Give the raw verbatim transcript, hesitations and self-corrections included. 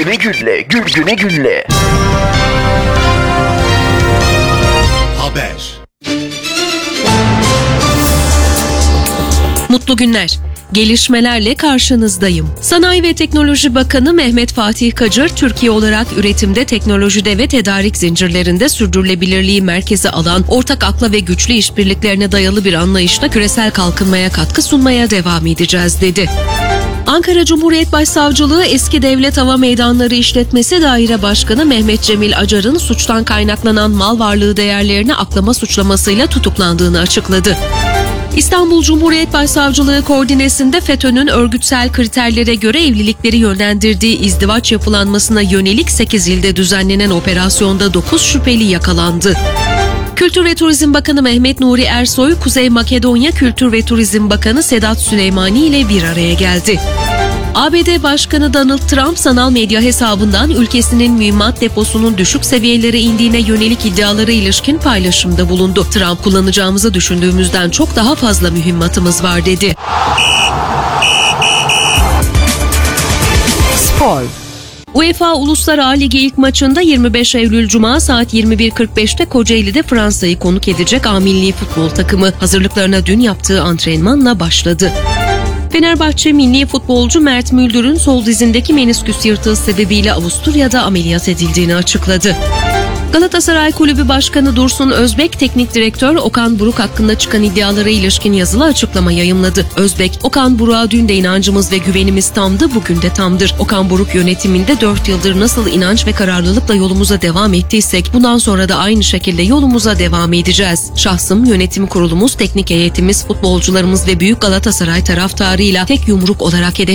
güle gülle, gül güne gülle. Haber. Mutlu günler. Gelişmelerle karşınızdayım. Sanayi ve Teknoloji Bakanı Mehmet Fatih Kacır, Türkiye olarak üretimde, teknolojide ve tedarik zincirlerinde sürdürülebilirliği merkeze alan, ortak akla ve güçlü işbirliklerine dayalı bir anlayışla küresel kalkınmaya katkı sunmaya devam edeceğiz dedi. Ankara Cumhuriyet Başsavcılığı Eski Devlet Hava Meydanları İşletmesi Daire Başkanı Mehmet Cemil Acar'ın suçtan kaynaklanan mal varlığı değerlerini aklama suçlamasıyla tutuklandığını açıkladı. İstanbul Cumhuriyet Başsavcılığı koordinesinde FETÖ'nün örgütsel kriterlere göre evlilikleri yönlendirdiği izdivaç yapılanmasına yönelik sekiz ilde düzenlenen operasyonda dokuz şüpheli yakalandı. Kültür ve Turizm Bakanı Mehmet Nuri Ersoy, Kuzey Makedonya Kültür ve Turizm Bakanı Sedat Süleymani ile bir araya geldi. A B D Başkanı Donald Trump sanal medya hesabından ülkesinin mühimmat deposunun düşük seviyelere indiğine yönelik iddialara ilişkin paylaşımda bulundu. Trump, kullanacağımızı düşündüğümüzden çok daha fazla mühimmatımız var dedi. Spor. UEFA Uluslar A Ligi ilk maçında yirmi beş Eylül Cuma saat yirmi bir kırk beşte Kocaeli'de Fransa'yı konuk edecek A milli futbol takımı hazırlıklarına dün yaptığı antrenmanla başladı. Fenerbahçe milli futbolcu Mert Müldür'ün sol dizindeki menisküs yırtığı sebebiyle Avusturya'da ameliyat edildiğini açıkladı. Galatasaray Kulübü Başkanı Dursun Özbek, teknik direktör Okan Buruk hakkında çıkan iddialara ilişkin yazılı açıklama yayımladı. Özbek, Okan Buruk'a dün de inancımız ve güvenimiz tamdı, bugün de tamdır. Okan Buruk yönetiminde dört yıldır nasıl inanç ve kararlılıkla yolumuza devam ettiysek bundan sonra da aynı şekilde yolumuza devam edeceğiz. Şahsım, yönetim kurulumuz, teknik heyetimiz, futbolcularımız ve büyük Galatasaray taraftarıyla tek yumruk olarak hedef